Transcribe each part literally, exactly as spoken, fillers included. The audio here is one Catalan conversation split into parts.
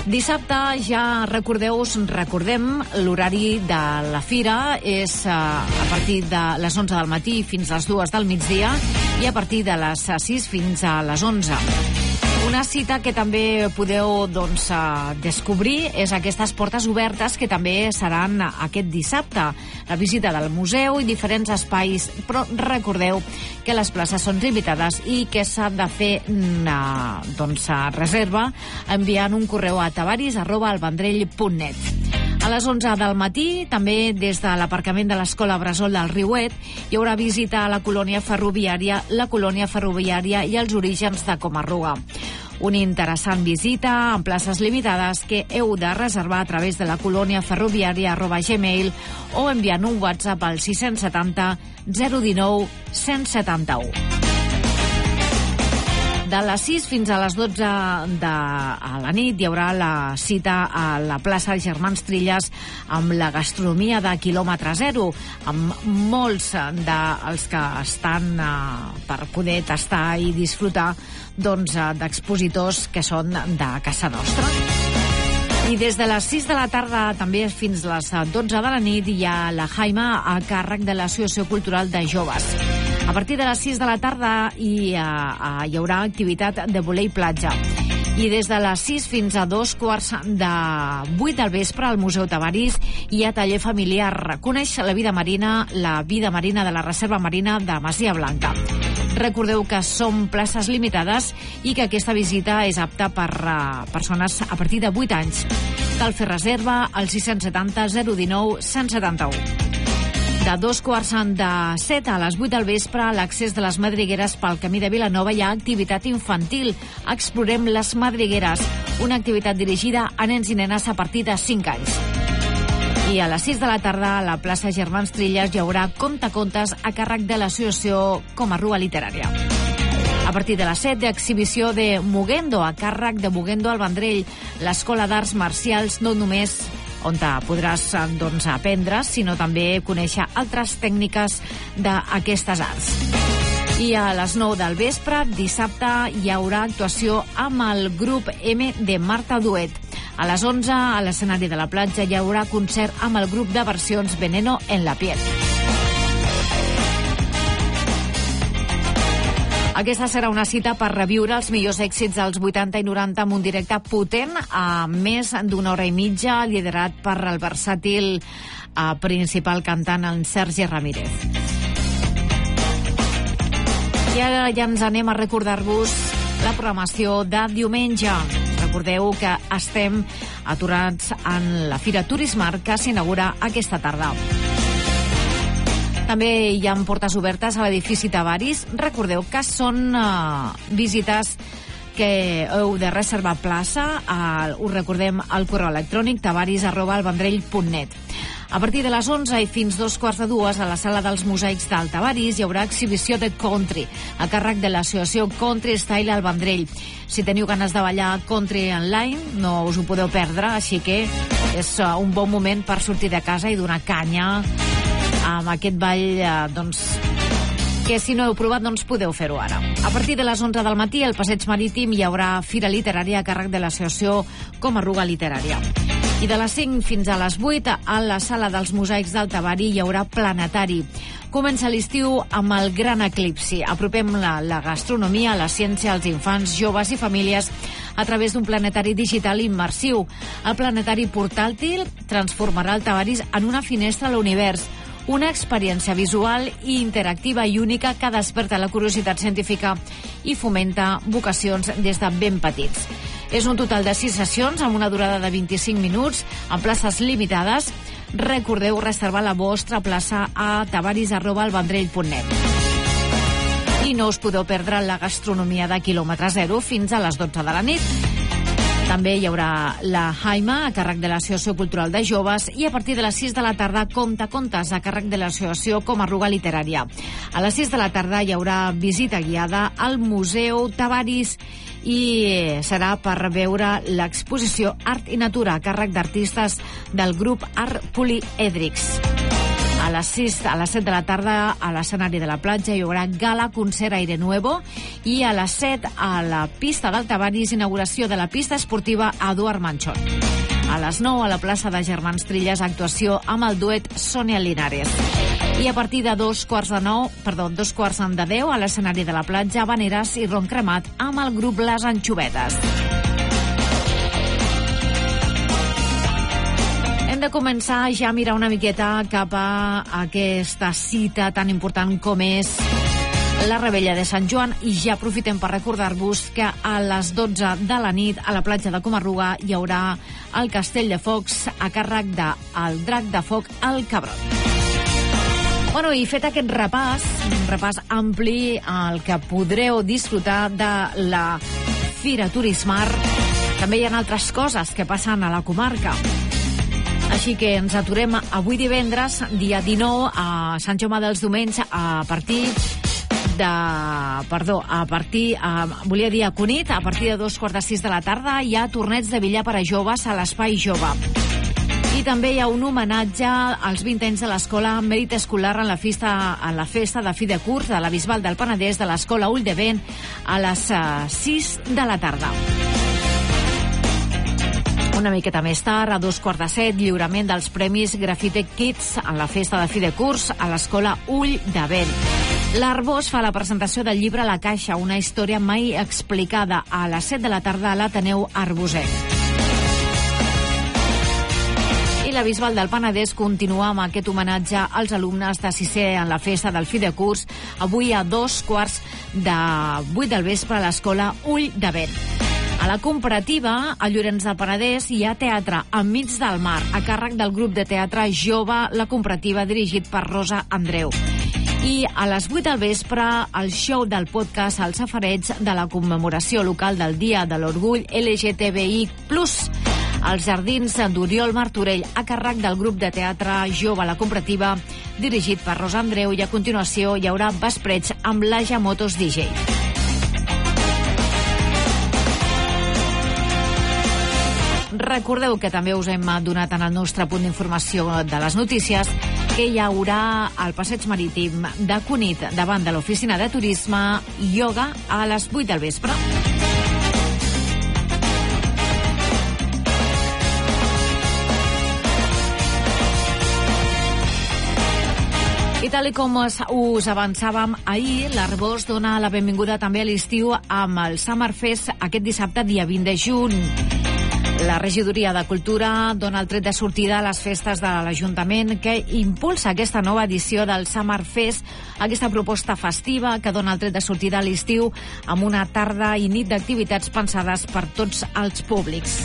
Dissabte, ja recordeu, us recordem, l'horari de la fira és uh, a partir de les onze del matí fins a les dues del migdia i a partir de les sis fins a les onze. Una cita que també podeu doncs, descobrir és aquestes portes obertes que també seran aquest dissabte. La visita del museu i diferents espais, però recordeu que les places són limitades i que s'ha de fer una, doncs, reserva enviant un correu a tavaris arroba albandrell punt net. A les onze del matí, també des de l'aparcament de l'Escola Bressol del Riuet, hi haurà visita a la colònia ferroviària, la colònia ferroviària i els orígens de Comarruga. Una interessant visita amb places limitades que heu de reservar a través de la colònia ferroviària arroba gmail o enviant un WhatsApp al sis set zero zero un nou un set u. De les sis fins a les dotze de a la nit hi haurà la cita a la plaça Germans Trilles amb la gastronomia de quilòmetre zero, amb molts dels que estan uh, per poder tastar i disfrutar doncs, uh, d'expositors que són de casa nostra. I des de les sis de la tarda també fins a les dotze de la nit hi ha la Jaima a càrrec de l'Associació Cultural de Joves. A partir de les sis de la tarda hi, uh, uh, hi haurà activitat de volei platja. I des de les sis fins a dos quarts de vuit del vespre al Museu Tavaris hi ha taller familiar. Coneix la vida marina, la vida marina de la Reserva Marina de Masia Blanca. Recordeu que són places limitades i que aquesta visita és apta per uh, persones a partir de vuit anys. Cal fer reserva al sis set zero zero un nou un set u. De dos quarts de set a les vuit del vespre, a l'accés de les madrigueres pel camí de Vilanova hi ha activitat infantil. Explorem les madrigueres, una activitat dirigida a nens i nenes a partir de cinc anys. I a les sis de la tarda, a la plaça Germans Trilles, hi haurà contacontes a càrrec de l'associació Comarruga Literària. A partir de les set, exhibició de Mugendo, a càrrec de Mugendo al Vendrell, l'Escola d'Arts Marcials, no només on podràs doncs, aprendre, sinó també conèixer altres tècniques d'aquestes arts. I a les nou del vespre, dissabte, hi haurà actuació amb el grup M de Marta Duet. A les onze, a l'escenari de la platja, hi haurà concert amb el grup de versions Veneno en la piel. Aquesta serà una cita per reviure els millors èxits dels vuitanta i noranta amb un directe potent a més d'una hora i mitja, liderat per el versàtil eh, principal cantant, en Sergi Ramírez. I ara ja ens anem a recordar-vos la programació de diumenge. Recordeu que estem aturats en la Fira Turismar, que s'inaugura aquesta tarda. També hi ha portes obertes a l'edifici Tavaris. Recordeu que són uh, visites que heu de reservar plaça. Uh, us recordem al correu electrònic tavaris arroba albandrell punt net. A partir de les onze i fins dos quarts de dues a la sala dels mosaics del Tavaris hi haurà exhibició de country a càrrec de l'associació Country Style al Vendrell. Si teniu ganes de ballar country online, no us ho podeu perdre, així que és uh, un bon moment per sortir de casa i donar canya amb aquest ball, eh, doncs, que si no heu provat, doncs podeu fer-ho ara. A partir de les onze del matí, al Passeig Marítim hi haurà fira literària a càrrec de l'associació Comarruga Literària. I de les cinc fins a les vuit, a la sala dels mosaics del Tavari hi haurà planetari. Comença l'estiu amb el gran eclipsi. Apropem la, la gastronomia, la ciència, als infants, joves i famílies a través d'un planetari digital immersiu. El planetari portàtil transformarà el Tavaris en una finestra a l'univers, una experiència visual i interactiva i única que desperta la curiositat científica i fomenta vocacions des de ben petits. És un total de sis sessions amb una durada de vint-i-cinc minuts, amb places limitades. Recordeu reservar la vostra plaça a tavaris arroba albandrell punt net. I no us podeu perdre la gastronomia de quilòmetre zero fins a les dotze de la nit. També hi haurà la Jaima a càrrec de l'Associació Cultural de Joves i a partir de les sis de la tarda Contacontes a càrrec de l'Associació Comarruga Literària. A les sis de la tarda hi haurà visita guiada al Museu Tavaris i serà per veure l'exposició Art i Natura a càrrec d'artistes del grup Art Polièdrics. A les sis, a les set de la tarda, a l'escenari de la platja hi haurà gala, concert Aire Nuevo, i a les set a la pista d'Altabanis, inauguració de la pista esportiva Eduard Manchón. A les nou, a la plaça de Germans Trilles, actuació amb el duet Sonia Linares. I a partir de dos quarts de nou, perdó, dos quarts de deu, a l'escenari de la platja, Habaneres i Ron Cremat amb el grup Les Anxovetes. Hem de començar ja a mirar una miqueta cap a aquesta cita tan important com és la Rebella de Sant Joan, i ja aprofitem per recordar-vos que a les dotze de la nit a la platja de Comarruga hi haurà el Castell de Focs a càrrec del Drac de Foc al Cabrot. Bueno, i fet aquest repàs, un repàs ampli, el que podreu disfrutar de la Fira Turismar, també hi ha altres coses que passen a la comarca. Així que ens aturem avui divendres, dia dinou, a Sant Jaume dels Domenys, a partir de... Perdó, a partir... A, volia dir a Cunit, a partir de dos quarts de sis de la tarda, hi ha torneig de billar per a joves a l'Espai Jove. I també hi ha un homenatge als vint anys de l'Escola Mèrit Escolar en la festa, en la festa de fi de curs de la Bisbal del Penedès de l'Escola Ull de Vent a les sis de la tarda. Una miqueta més tard, a dos quarts de set, lliurament dels Premis Graffiti Kids en la festa de fi de curs a l'Escola Ull de Vent. L'Arbós fa la presentació del llibre La Caixa, una història mai explicada, a les set de la tarda a l'Ateneu Arbosenc. I la Bisbal del Penedès continua amb aquest homenatge als alumnes de sisè en la festa del fi de curs, avui a dos quarts de vuit del vespre a l'Escola Ull de Vent. A la comparativa, a Llorenç del Penedès, hi ha teatre enmig del mar, a càrrec del grup de teatre jove La Comparativa, dirigit per Rosa Andreu. I a les vuit del vespre, el show del podcast El Safareig de la commemoració local del Dia de l'Orgull L G T B I plus, als Jardins d'Oriol Martorell, a càrrec del grup de teatre jove La Comparativa, dirigit per Rosa Andreu, i a continuació hi haurà vespreig amb la Jamotos D J. Recordeu que també us hem donat en el nostre punt d'informació de les notícies que hi haurà al passeig marítim de Cunit, davant de l'oficina de turisme, ioga a les vuit del vespre. I tal com us avançàvem ahir, l'Arbós dona la benvinguda també a l'estiu amb el Summer Fest aquest dissabte, dia vint de juny. La regidoria de Cultura dona el tret de sortida a les festes de l'Ajuntament, que impulsa aquesta nova edició del Summer Fest, aquesta proposta festiva que dona el tret de sortida a l'estiu amb una tarda i nit d'activitats pensades per tots els públics.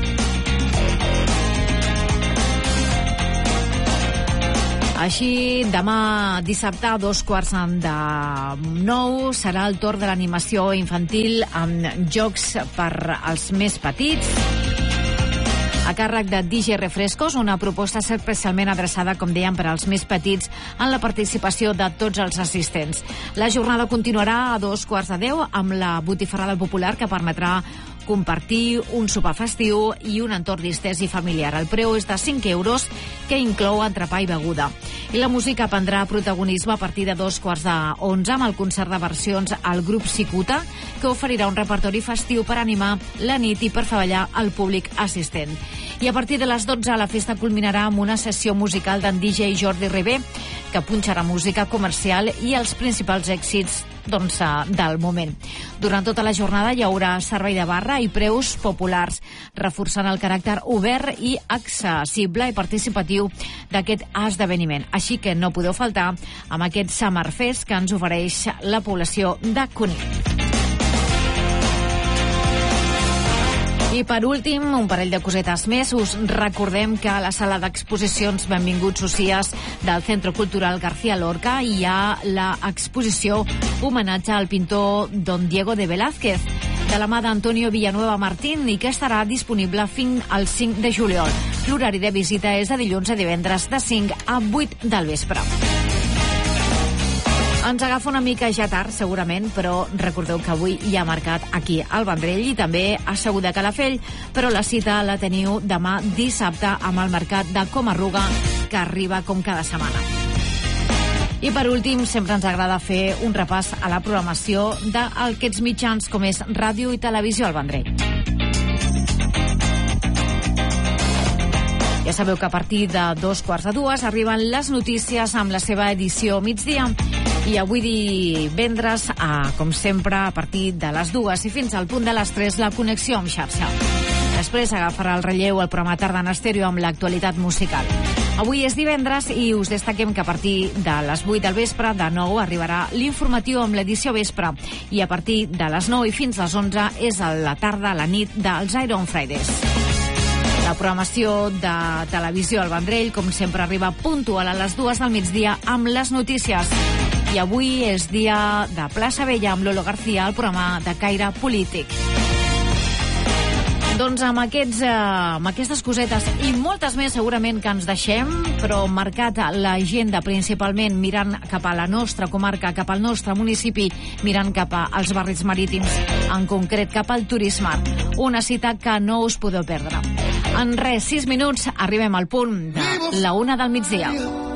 Així, demà dissabte, a dos quarts de nou, serà el torn de l'animació infantil amb jocs per als més petits, a càrrec de D J Refrescos, una proposta especialment adreçada, com dèiem, per als més petits, en la participació de tots els assistents. La jornada continuarà a dos quarts de deu amb la botifarrada popular, que permetrà compartir un sopar festiu i un entorn distès i familiar. El preu és de cinc euros, que inclou entrepà i beguda. I la música prendrà protagonisme a partir de dos quarts d'onze amb el concert de versions al grup Cicuta, que oferirà un repertori festiu per animar la nit i per fer ballar el públic assistent. I a partir de les dotze la festa culminarà amb una sessió musical d'en D J Jordi Ribé, que punxarà música comercial i els principals èxits doncs, del moment. Durant tota la jornada hi haurà servei de barra i preus populars, reforçant el caràcter obert i accessible i participatiu d'aquest esdeveniment. Així que no podeu faltar amb aquest Summer Fest que ens ofereix la població de Cunit. I per últim, un parell de cosetes més. Us recordem que a la sala d'exposicions Benvinguts Socias del Centre Cultural García Lorca hi ha l'exposició homenatge al pintor Don Diego de Velázquez, de la mà d'Antonio Villanueva Martín, i que estarà disponible fins al cinc de juliol. L'horari de visita és de dilluns a divendres de cinc a vuit del vespre. Ens agafa una mica ja tard, segurament, però recordeu que avui hi ha mercat aquí al Vendrell i també a Segur de Calafell, però la cita la teniu demà dissabte amb el mercat de Comarruga, que arriba com cada setmana. I per últim, sempre ens agrada fer un repàs a la programació d'aquests mitjans com és Ràdio i Televisió al Vendrell. Ja sabeu que a partir de dos quarts de dues arriben les notícies amb la seva edició migdia. I avui divendres, a, com sempre, a partir de les dues i fins al punt de les tres, la connexió amb xarxa. Després agafarà el relleu el programa Tarda en Estèreo amb l'actualitat musical. Avui és divendres i us destaquem que a partir de les vuit del vespre, de nou, arribarà l'informatiu amb l'edició vespre. I a partir de les nou i fins a les onze és a la tarda, a la nit, dels Iron Fridays. La programació de Televisió al Vendrell, com sempre, arriba puntual a les dues del migdia amb les notícies. I avui és dia de Plaça Vella amb Lolo García, el programa de caire polític. Doncs amb, aquests, eh, amb aquestes cosetes i moltes més segurament que ens deixem, però marcat l'agenda principalment mirant cap a la nostra comarca, cap al nostre municipi, mirant cap als barris marítims, en concret cap al turisme. Una cita que no us podeu perdre. En res, sis minuts, arribem al punt de la una del migdia.